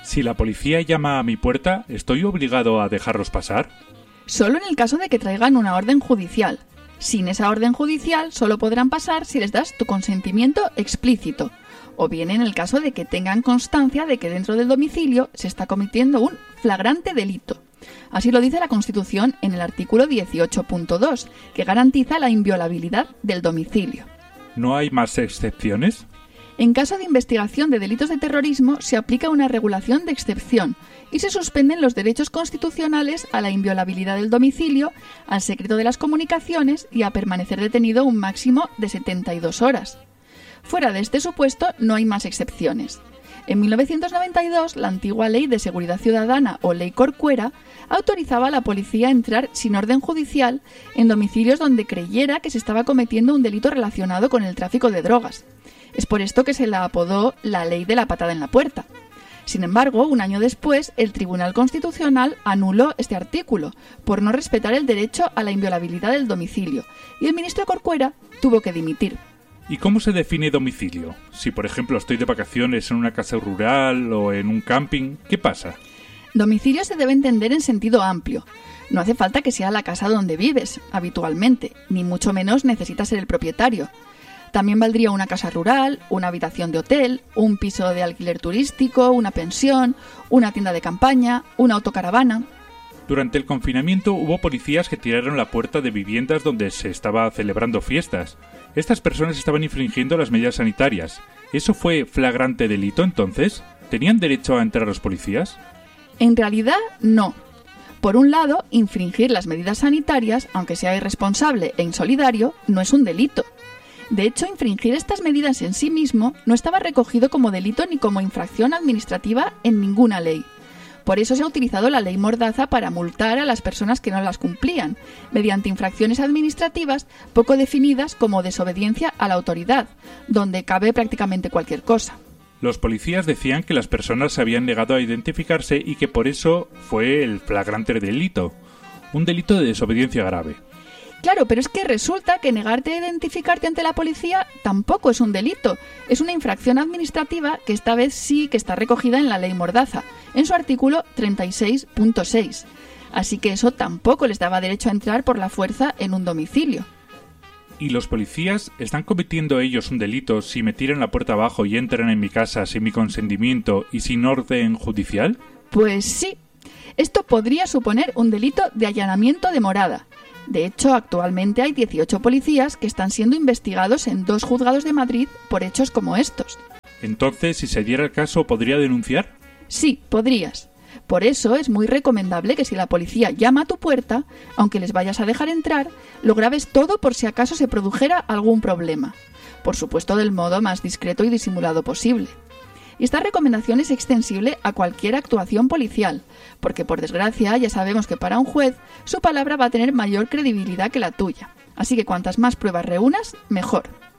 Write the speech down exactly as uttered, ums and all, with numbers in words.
Si la policía llama a mi puerta, ¿estoy obligado a dejarlos pasar? Solo en el caso de que traigan una orden judicial. Sin esa orden judicial, solo podrán pasar si les das tu consentimiento explícito, o bien en el caso de que tengan constancia de que dentro del domicilio se está cometiendo un flagrante delito. Así lo dice la Constitución en el artículo dieciocho punto dos, que garantiza la inviolabilidad del domicilio. ¿No hay más excepciones? En caso de investigación de delitos de terrorismo, se aplica una regulación de excepción y se suspenden los derechos constitucionales a la inviolabilidad del domicilio, al secreto de las comunicaciones y a permanecer detenido un máximo de setenta y dos horas. Fuera de este supuesto, no hay más excepciones. En mil novecientos noventa y dos, la antigua Ley de Seguridad Ciudadana o Ley Corcuera autorizaba a la policía a entrar sin orden judicial en domicilios donde creyera que se estaba cometiendo un delito relacionado con el tráfico de drogas. Es por esto que se la apodó la Ley de la Patada en la Puerta. Sin embargo, un año después, el Tribunal Constitucional anuló este artículo por no respetar el derecho a la inviolabilidad del domicilio y el ministro Corcuera tuvo que dimitir. ¿Y cómo se define domicilio? Si, por ejemplo, estoy de vacaciones en una casa rural o en un camping, ¿qué pasa? Domicilio se debe entender en sentido amplio. No hace falta que sea la casa donde vives habitualmente, ni mucho menos necesita ser el propietario. También valdría una casa rural, una habitación de hotel, un piso de alquiler turístico, una pensión, una tienda de campaña, una autocaravana. Durante el confinamiento hubo policías que tiraron la puerta de viviendas donde se estaba celebrando fiestas. Estas personas estaban infringiendo las medidas sanitarias. ¿Eso fue flagrante delito entonces? ¿Tenían derecho a entrar los policías? En realidad, no. Por un lado, infringir las medidas sanitarias, aunque sea irresponsable e insolidario, no es un delito. De hecho, infringir estas medidas en sí mismo no estaba recogido como delito ni como infracción administrativa en ninguna ley. Por eso se ha utilizado la ley Mordaza para multar a las personas que no las cumplían, mediante infracciones administrativas poco definidas como desobediencia a la autoridad, donde cabe prácticamente cualquier cosa. Los policías decían que las personas se habían negado a identificarse y que por eso fue el flagrante delito, un delito de desobediencia grave. Claro, pero es que resulta que negarte a identificarte ante la policía tampoco es un delito. Es una infracción administrativa que esta vez sí que está recogida en la ley Mordaza, en su artículo treinta y seis punto seis. Así que eso tampoco les daba derecho a entrar por la fuerza en un domicilio. ¿Y los policías están cometiendo ellos un delito si me tiran la puerta abajo y entran en mi casa sin mi consentimiento y sin orden judicial? Pues sí. Esto podría suponer un delito de allanamiento de morada. De hecho, actualmente hay dieciocho policías que están siendo investigados en dos juzgados de Madrid por hechos como estos. Entonces, si se diera el caso, ¿podría denunciar? Sí, podrías. Por eso es muy recomendable que si la policía llama a tu puerta, aunque les vayas a dejar entrar, lo grabes todo por si acaso se produjera algún problema. Por supuesto, del modo más discreto y disimulado posible. Y esta recomendación es extensible a cualquier actuación policial, porque por desgracia ya sabemos que para un juez su palabra va a tener mayor credibilidad que la tuya. Así que cuantas más pruebas reúnas, mejor.